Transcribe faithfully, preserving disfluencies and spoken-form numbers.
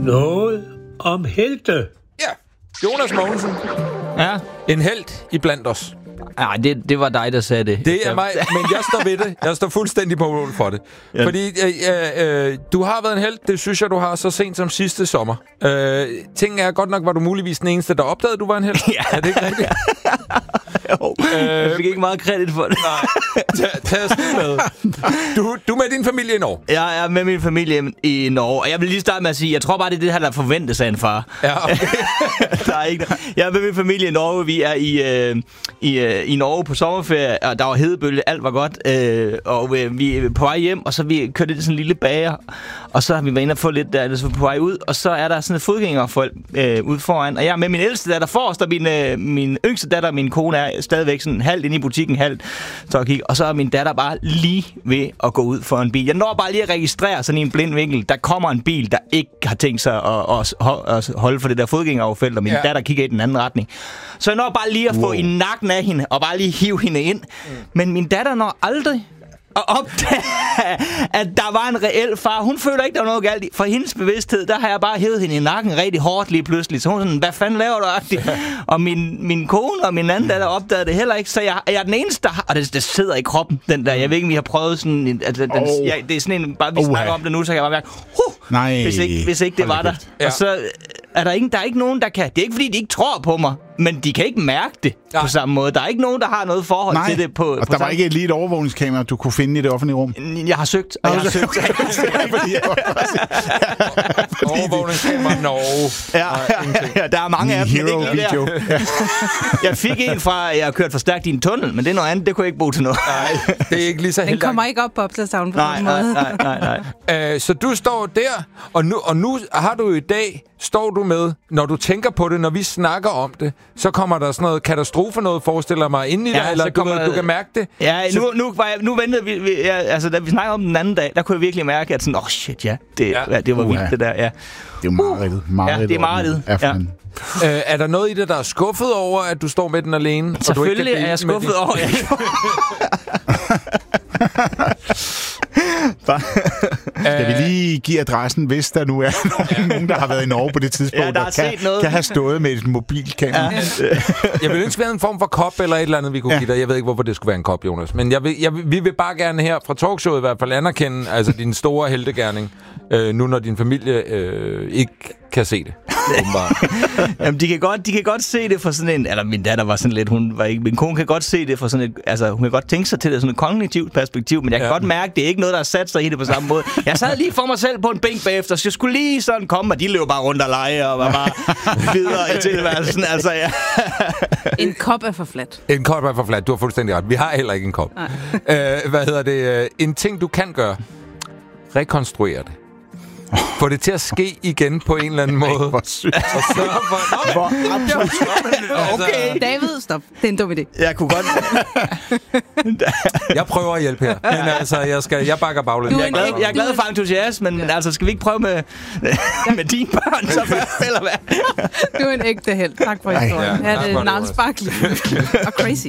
Noget om helte. Ja, Jonas Mogensen. Ja. En helt iblandt os. Nej, det, det var dig, der sagde det. Det er mig, men jeg står ved det. Jeg står fuldstændig på mål for det. Ja. Fordi øh, øh, du har været en helt, det synes jeg, du har så sent som sidste sommer. Øh, Tingen er godt nok, var du muligvis den eneste, der opdagede, at du var en helt. Ja. Er det ikke rigtigt? Jo, øh, jeg fik ikke meget kredit for det. Nej, tag, tag os med. Du, du er med din familie i Norge? Jeg er med min familie i Norge, og jeg vil lige starte med at sige, jeg tror bare, det er det her, der forventes af en far. Ja, okay. Der er ikke noget. Jeg er med min familie i Norge, vi er i, øh, i, øh, i Norge på sommerferie, og der var hedebølge, alt var godt, øh, og øh, vi er på vej hjem, og så vi kørte det sådan en lille bager, og så har vi været inde og få lidt der, så på vej ud, og så er der sådan et fodgængerfolk øh, ude foran, og jeg er med min ældste datter forrest, og min, øh, min yngste datter, min kone, er stadigvæk sådan halvt inde i butikken, halvt så at kigge, og så er min datter bare lige ved at gå ud for en bil. Jeg når bare lige at registrere sådan i en blind vinkel, der kommer en bil, der ikke har tænkt sig at, at, at holde for det der fodgængeroverfelt, og min ja. datter kigger i den anden retning. Så jeg når bare lige at få wow. i nakken af hende, og bare lige hive hende ind. Mm. Men min datter når aldrig at opdage, at der var en reel far. Hun føler ikke, der var noget galt. For hendes bevidsthed, der har jeg bare hævet hende i nakken rigtig hårdt lige pludselig. Så hun sådan, hvad fanden laver du? Og min, min kone og min anden datter opdagede det heller ikke. Så jeg, jeg er den eneste, der har... Og det, det sidder i kroppen, den der. Jeg ved ikke, om vi har prøvet sådan... En, altså, den, oh. jeg, det er sådan en... Bare vi snakker uh-huh. om det nu, så kan jeg bare mærke... Huh, Nej. Hvis ikke, hvis ikke det var der. Ja. Og så er der, ikke, der er ikke nogen, der kan... Det er ikke, fordi de ikke tror på mig. Men de kan ikke mærke det ja. på samme måde. Der er ikke nogen, der har noget forhold Nej. til det. På, og på der var ikke lige et overvågningskamera, du kunne finde i det offentlige rum? Jeg har søgt, og jeg har søgt. Overvågningskamera Norge. Ja, ja, der er mange af dem. Hero video. Jeg fik en fra, jeg har kørt for stærkt i en tunnel, men det er noget andet, det kunne jeg ikke bruge til noget. Nej, det er ikke lige så heldigt. Den kommer ikke op på opslagstavlen på nej, den måde. Nej, nej, nej. nej. Øh, så du står der, og nu, og nu har du i dag, står du med, når du tænker på det, når vi snakker om det, så kommer der sådan noget katastrofe noget, forestiller mig, inde i ja, dig, eller du, kommer, du kan mærke det? Ja, så... nu, nu, var jeg, nu ventede vi, vi ja, altså da vi snakkede om den anden dag, der kunne jeg virkelig mærke, at sådan, åh oh, shit, ja, det, ja. Ja, det var uh, vildt, det der, ja. Det er jo meget uh, meget ja, det er meget ja. Øh, er der noget i det, der er skuffet over, at du står med den alene? Selvfølgelig og du ikke er jeg skuffet over, ja. Skal vi lige give adressen, hvis der nu er nogen, nogen der har været i Norge på det tidspunkt, ja, der, der kan, kan have stået med et mobilkamera? Ja. Jeg vil ønske, at en form for kop eller et eller andet, vi kunne ja. give dig. Jeg ved ikke, hvorfor det skulle være en kop, Jonas. Men jeg vil, jeg, vi vil bare gerne her fra talkshowet i hvert fald anerkende altså, din store heltegærning, øh, nu når din familie øh, ikke kan se det. Jamen, de kan godt, de kan godt se det for sådan en... Eller min datter var sådan lidt... Hun var ikke... Min kone kan godt se det for sådan et... Altså, hun kan godt tænke sig til det sådan et kognitivt perspektiv, men jeg kan ja. godt mærke, det er ikke noget, der har sat sig i det på samme måde. Jeg sad lige for mig selv på en bænk bagefter, så jeg skulle lige sådan komme, og de løb bare rundt og lege, og var bare videre i tilværelsen. Altså, ja. En kop er for flat. En kop er for flat. Du har fuldstændig ret. Vi har heller ikke en kop. Øh, hvad hedder det? En ting, du kan gøre. Rekonstruere det. Få det til at ske igen på en eller anden måde. Hvor sygt. Og sørge for... Hvor absolut. Okay. David, stop. Det er en dum idé. Jeg kunne godt... Jeg prøver at hjælpe her. Men altså, jeg, skal, jeg bakker baglæns. Jeg er glad, jeg er glad for entusiasmen, men altså, skal vi ikke prøve med, med dine børn, så først, eller hvad? Du er en ægte held. Tak for historien. Ja, ja, det er navnsparkligt og crazy.